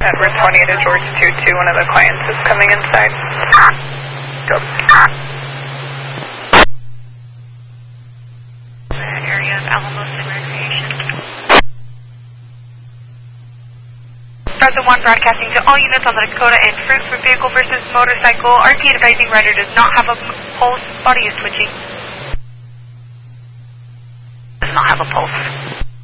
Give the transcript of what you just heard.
Edward 20 to George 22, one of the clients is coming inside. Go. Area of Alamos and Recreation. Brother 1 broadcasting to all units on the Dakota and Fruit for vehicle versus motorcycle. RT advising rider does not have a pulse. Body is twitching. Does not have a pulse.